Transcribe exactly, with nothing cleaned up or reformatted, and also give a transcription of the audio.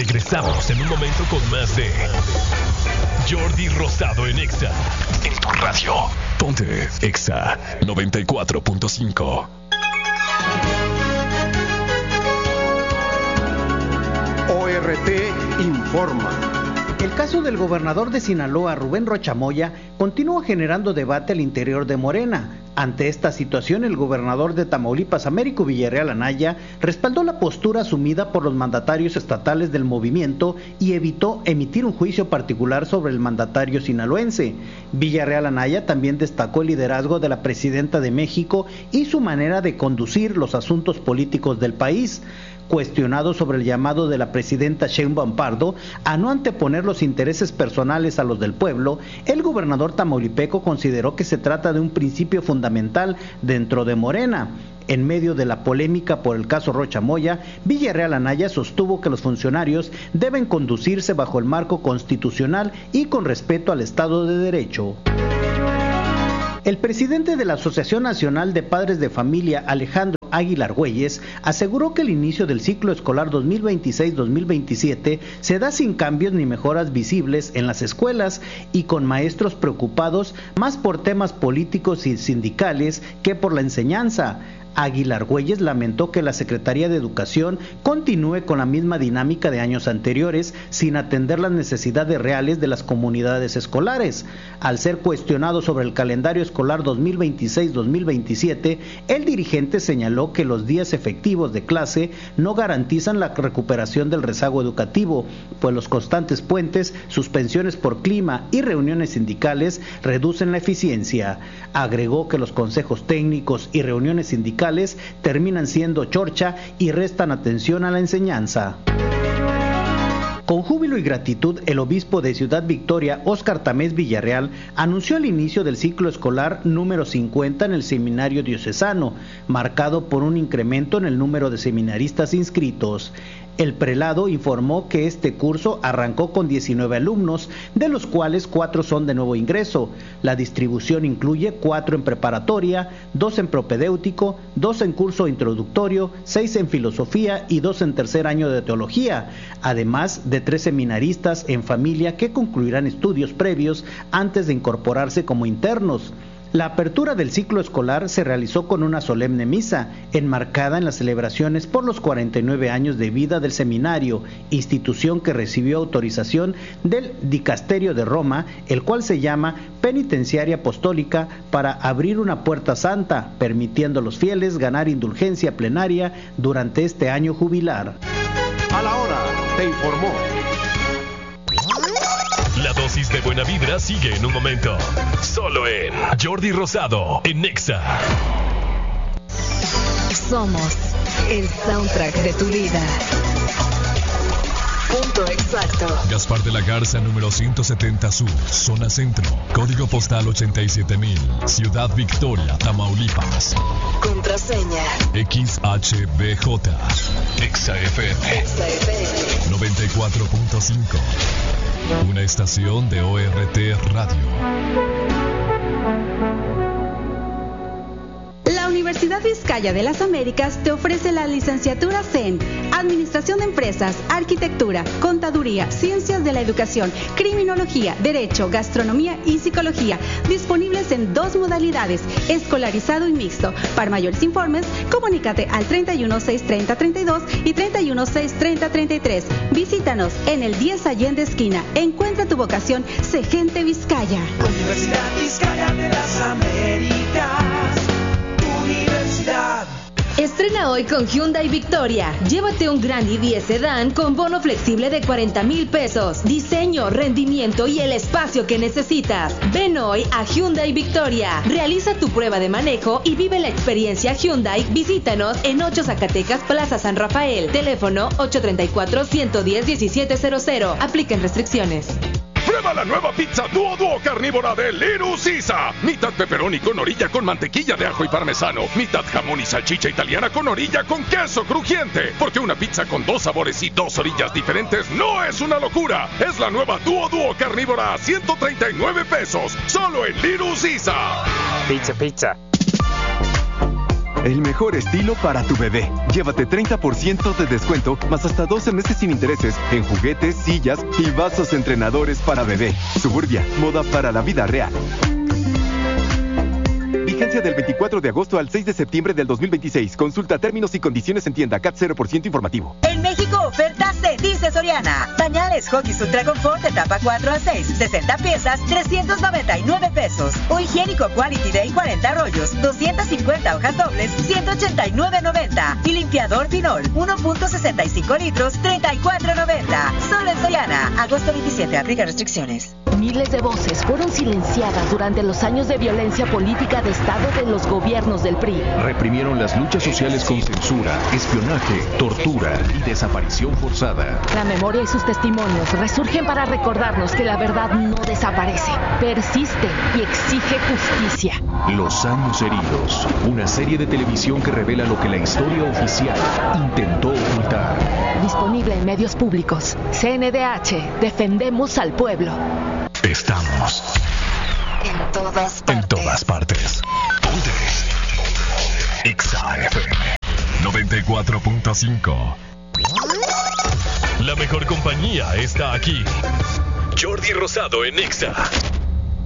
Regresamos en un momento con más de Jordi Rosado en Exa. En tu radio. Ponte Exa noventa y cuatro punto cinco. O R T informa. El caso del gobernador de Sinaloa, Rubén Rocha Moya, continúa generando debate al interior de Morena. Ante esta situación, el gobernador de Tamaulipas, Américo Villarreal Anaya, respaldó la postura asumida por los mandatarios estatales del movimiento y evitó emitir un juicio particular sobre el mandatario sinaloense. Villarreal Anaya también destacó el liderazgo de la presidenta de México y su manera de conducir los asuntos políticos del país. Cuestionado sobre el llamado de la presidenta Sheinbaum Pardo a no anteponer los intereses personales a los del pueblo, el gobernador tamaulipeco consideró que se trata de un principio fundamental dentro de Morena. En medio de la polémica por el caso Rocha Moya, Villarreal Anaya sostuvo que los funcionarios deben conducirse bajo el marco constitucional y con respeto al Estado de Derecho. El presidente de la Asociación Nacional de Padres de Familia, Alejandro Aguilar Güelles, aseguró que el inicio del ciclo escolar dos mil veintiséis dos mil veintisiete se da sin cambios ni mejoras visibles en las escuelas y con maestros preocupados más por temas políticos y sindicales que por la enseñanza. Aguilar Güelles lamentó que la Secretaría de Educación continúe con la misma dinámica de años anteriores sin atender las necesidades reales de las comunidades escolares. Al ser cuestionado sobre el calendario escolar dos mil veintiséis dos mil veintisiete, el dirigente señaló que los días efectivos de clase no garantizan la recuperación del rezago educativo, pues los constantes puentes, suspensiones por clima y reuniones sindicales reducen la eficiencia. Agregó que los consejos técnicos y reuniones sindicales terminan siendo chorcha y restan atención a la enseñanza. Con júbilo y gratitud, el obispo de Ciudad Victoria, Óscar Tamés Villarreal, anunció el inicio del ciclo escolar número cincuenta en el seminario diocesano, marcado por un incremento en el número de seminaristas inscritos. El prelado informó que este curso arrancó con diecinueve alumnos, de los cuales cuatro son de nuevo ingreso. La distribución incluye cuatro en preparatoria, dos en propedéutico, dos en curso introductorio, seis en filosofía y dos en tercer año de teología, además de tres seminaristas en familia que concluirán estudios previos antes de incorporarse como internos. La apertura del ciclo escolar se realizó con una solemne misa, enmarcada en las celebraciones por los cuarenta y nueve años de vida del seminario, institución que recibió autorización del Dicasterio de Roma, el cual se llama Penitenciaria Apostólica, para abrir una puerta santa, permitiendo a los fieles ganar indulgencia plenaria durante este año jubilar. A la hora, te informó. La dosis de buena vibra sigue en un momento. Solo en Jordi Rosado, en Exa. Somos el soundtrack de tu vida. Punto exacto. Gaspar de la Garza, número ciento setenta Sur, zona centro. Código postal ochenta y siete mil. Ciudad Victoria, Tamaulipas. Contraseña X H B J. Exa F M. Exa F M. noventa y cuatro punto cinco. Una estación de O R T Radio. La Universidad Vizcaya de las Américas te ofrece las licenciaturas en Administración de Empresas, Arquitectura, Contaduría, Ciencias de la Educación, Criminología, Derecho, Gastronomía y Psicología, disponibles en dos modalidades, escolarizado y mixto. Para mayores informes, comunícate al treinta y uno, seiscientos treinta, treinta y dos y treinta y uno, seiscientos treinta, treinta y tres. Visítanos en el diez Allende Esquina. Encuentra tu vocación, sé gente Vizcaya. Universidad Vizcaya de las Américas. Universidad. Estrena hoy con Hyundai Victoria. Llévate un Grand i diez Sedan con bono flexible de cuarenta mil pesos. Diseño, rendimiento y el espacio que necesitas. Ven hoy a Hyundai Victoria. Realiza tu prueba de manejo y vive la experiencia Hyundai. Visítanos en ocho Zacatecas, Plaza San Rafael. Teléfono ocho tres cuatro, uno uno cero, uno siete cero cero. Apliquen restricciones. Prueba la nueva pizza Duo Duo carnívora de Little Caesar. Mitad pepperoni con orilla con mantequilla de ajo y parmesano. Mitad jamón y salchicha italiana con orilla con queso crujiente. Porque una pizza con dos sabores y dos orillas diferentes no es una locura. Es la nueva Duo Duo carnívora a ciento treinta y nueve pesos. Solo en Little Caesar. Pizza, pizza. el mejor estilo para tu bebé. Llévate treinta por ciento de descuento, más hasta doce meses sin intereses en juguetes, sillas y vasos entrenadores para bebé. Suburbia, moda para la vida real. Vigencia del veinticuatro de agosto al seis de septiembre del dos mil veintiséis. Consulta términos y condiciones en tienda. C A T cero por ciento informativo. En México, ofertas de Dice Soriana. Pañales Huggies Ultra Confort de tapa cuatro a seis, sesenta piezas, trescientos noventa y nueve pesos. O higiénico Quality Day cuarenta rollos, doscientas cincuenta hojas dobles, ciento ochenta y nueve noventa. Y limpiador Pinol, uno punto sesenta y cinco litros, treinta y cuatro noventa. Solo en Soriana. Agosto veintisiete. Aplica restricciones. Miles de voces fueron silenciadas durante los años de violencia política de Estado de los gobiernos del P R I. Reprimieron las luchas sociales con censura, espionaje, tortura y desaparición forzada. La memoria y sus testimonios resurgen para recordarnos que la verdad no desaparece, persiste y exige justicia. Los años heridos, una serie de televisión que revela lo que la historia oficial intentó ocultar. Disponible en medios públicos. C N D H, defendemos al pueblo. Estamos en todas partes. En todas partes. Ponte Exa F M noventa y cuatro punto cinco. La mejor compañía está aquí. Jordi Rosado en Exa.